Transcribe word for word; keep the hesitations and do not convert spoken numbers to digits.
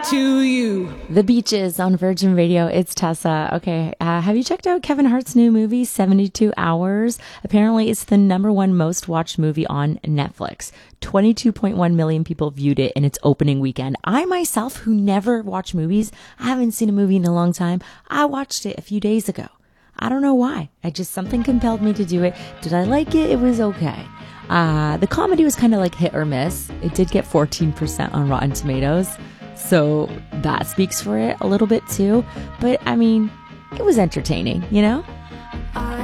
to you. The Beaches on Virgin Radio. It's Tessa. Okay, uh, have you checked out Kevin Hart's new movie, seventy-two hours? Apparently, it's the number one most watched movie on Netflix. twenty-two point one million people viewed it in its opening weekend. I myself, who never watch movies, I haven't seen a movie in a long time. I watched it a few days ago. I don't know why. I just, something compelled me to do it. Did I like it? It was okay. Uh, the comedy was kind of like hit or miss. It did get fourteen percent on Rotten Tomatoes. So that speaks for it a little bit too. But I mean, it was entertaining, you know?